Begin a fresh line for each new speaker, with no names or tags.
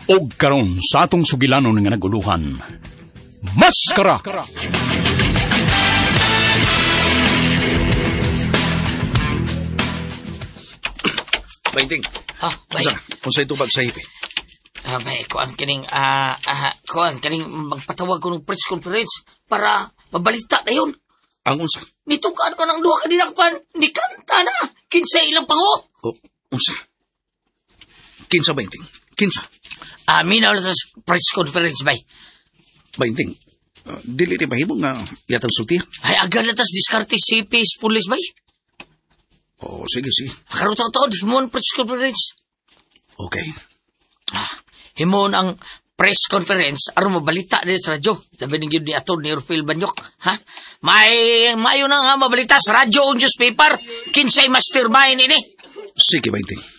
Og karon sa atong sugilanon nga naguluhan, Maskara!
Bainting.
Bay.
Unsay tubag sa hipi?
Bay, kuan kaning magpatawag ko ng press conference para mabalita na yun.
Ang unsa?
Nitukaan ko ng duha ka dinakpan, ni kanta na, kinsa ilang pango.
Unsa? Kinsa, Bainting? Kinsa?
Minaw na sa press conference, bay.
Bainting, dili ni mahimo nga yatang sulti?
Ay, agad na tas diskarte si Peace Police, bay.
Sige.
Karoon taon, himon press conference.
Okay.
Himon ang press conference aron mabalita din sa radyo. Sabi ng yun ni Atty. Rufil Banyok. Mayo na nga mabalita sa radyo o newspaper. Kinsay mastermind ini.
Sige, Bainting.